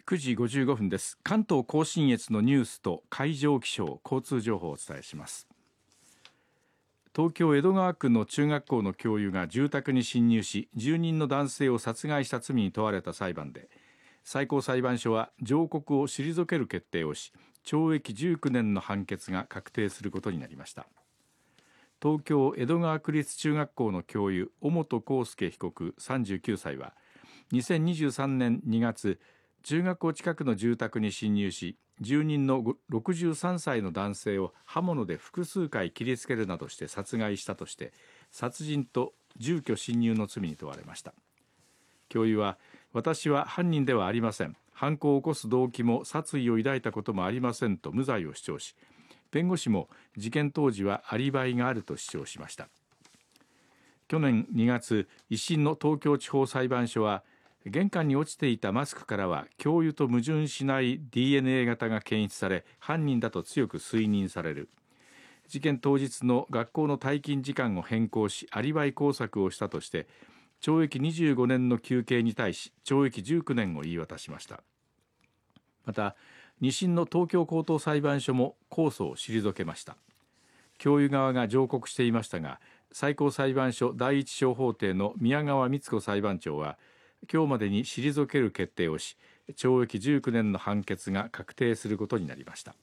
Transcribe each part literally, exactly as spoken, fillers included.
くじごじゅうごふんです。関東甲信越のニュースと海上気象、交通情報をお伝えします。東京江戸川区の中学校の教諭が住宅に侵入し、住人の男性を殺害した罪に問われた裁判で、最高裁判所は上告を退ける決定をし、懲役じゅうきゅうねんの判決が確定することになりました。東京江戸川区立中学校の教諭、尾本幸祐被告さんじゅうきゅうさいは、にせんにじゅうさんねんにがつ、中学校近くの住宅に侵入し、住人のろくじゅうさんさいの男性を刃物で複数回切りつけるなどして殺害したとして、殺人と住居侵入の罪に問われました。教諭は、私は犯人ではありません、犯行を起こす動機も殺意を抱いたこともありませんと無罪を主張し、弁護士も事件当時はアリバイがあると主張しました。去年にがつ、一審の東京地方裁判所は、玄関に落ちていたマスクからは教諭と矛盾しない ディーエヌエー 型が検出され、犯人だと強く推認される。事件当日の学校の退勤時間を変更し、アリバイ工作をしたとして、懲役にじゅうごねんの求刑に対し、懲役じゅうきゅうねんを言い渡しました。また、二審の東京高等裁判所も控訴を退けました。教諭側が上告していましたが、最高裁判所第一小法廷の宮川光子裁判長は、今日までに退ける決定をし、懲役じゅうきゅうねんの判決が確定することになりました。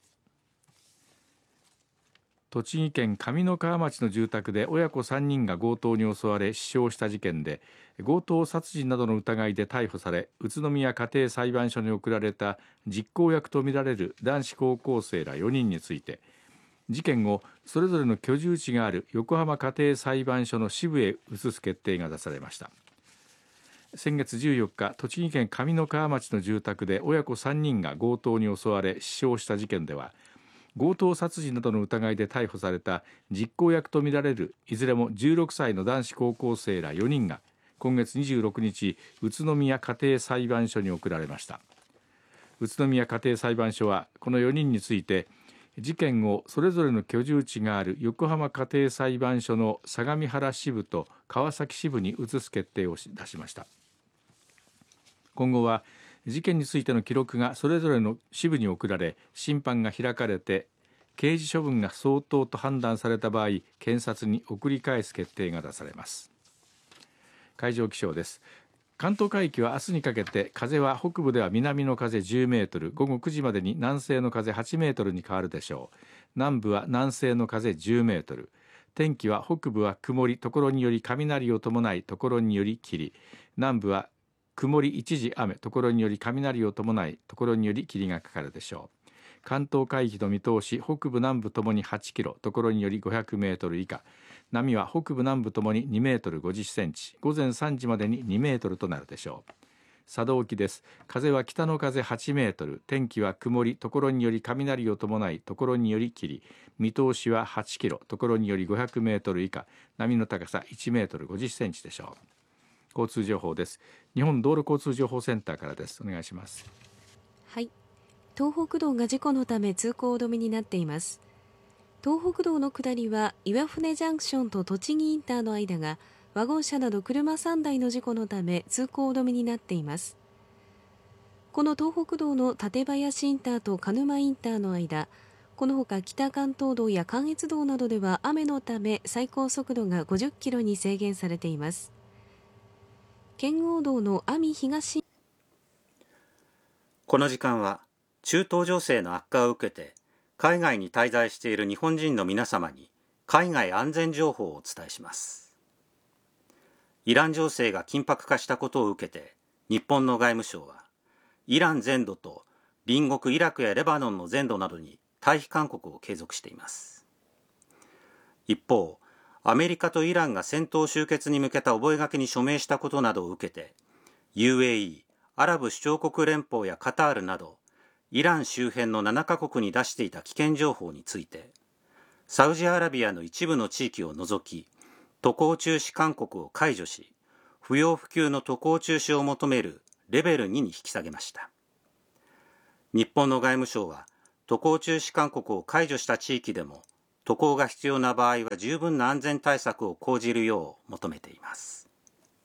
栃木県上三川町の住宅で親子さんにんが強盗に襲われ死傷した事件で、強盗殺人などの疑いで逮捕され、宇都宮家庭裁判所に送られた実行役とみられる男子高校生らよにんについて、事件後それぞれの居住地がある横浜家庭裁判所の支部へ移す決定が出されました。先月じゅうよっか、栃木県上三川町の住宅で親子さんにんが強盗に襲われ死傷した事件では、強盗殺人などの疑いで逮捕された実行役とみられるいずれもじゅうろくさいの男子高校生らよにんが今月にじゅうろくにち、宇都宮家庭裁判所に送られました。宇都宮家庭裁判所はこのよにんについて、事件後それぞれの居住地がある横浜家庭裁判所の相模原支部と川崎支部に移す決定を出しました。今後は事件についての記録がそれぞれの支部に送られ、審判が開かれて刑事処分が相当と判断された場合、検察に送り返す決定が出されます。海上気象です。関東海域は明日にかけて風は北部では南の風じゅうメートル、午後くじまでに南西の風はちメートルに変わるでしょう。南部は南西の風じゅうメートル。天気は北部は曇り、ところにより雷を伴い、ところにより霧。南部は曇り一時雨、ところにより雷を伴い、ところにより霧がかかるでしょう。関東海域の見通し、北部南部ともにはちキロ、ところによりごひゃくメートル以下。波は北部南部ともににメートルごじゅっセンチ、午前さんじまでににメートルとなるでしょう。佐渡沖です。風は北の風はちメートル、天気は曇り、ところにより雷を伴い、ところにより霧。見通しははちキロ、ところによりごひゃくメートル以下。波の高さいちメートルごじゅっセンチでしょう。交通情報です。日本道路交通情報センターからです。お願いします。 はい、東北道が事故のため通行止めになっています。東北道の下りは岩船ジャンクションと栃木インターの間がワゴン車など車さんだいの事故のため通行止めになっています。この東北道の館林インターと鹿沼インターの間、このほか北関東道や関越道などでは雨のため最高速度がごじゅっキロに制限されています。圏央道の阿見東。 この時間は中東情勢の悪化を受けて海外に滞在している日本人の皆様に海外安全情報をお伝えします。イラン情勢が緊迫化したことを受けて、日本の外務省はイラン全土と隣国イラクやレバノンの全土などに退避勧告を継続しています。一方、アメリカとイランが戦闘終結に向けた覚書に署名したことなどを受けて、ユーエーイー、アラブ首長国連邦やカタールなど、イラン周辺のななカ国に出していた危険情報について、サウジアラビアの一部の地域を除き、渡航中止勧告を解除し、不要不急の渡航中止を求めるレベルにに引き下げました。日本の外務省は、渡航中止勧告を解除した地域でも、渡航が必要な場合は十分な安全対策を講じるよう求めています。